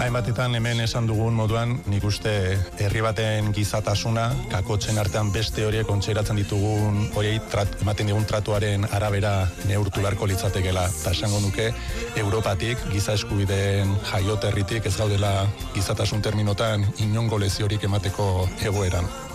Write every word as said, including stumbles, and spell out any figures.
Hainbatetan hemen esan dugun moduan, nik uste herri baten gizatasuna, kakotzen artean beste horiek kontsideratzen ditugun, horiei trat, ematen digun tratuaren arabera neurtu beharko litzatekela. Eta esango nuke, Europatik, giza eskubideen jaioterritik, ez gaudela gizatasun terminotan inongo leziorik emateko egoeran.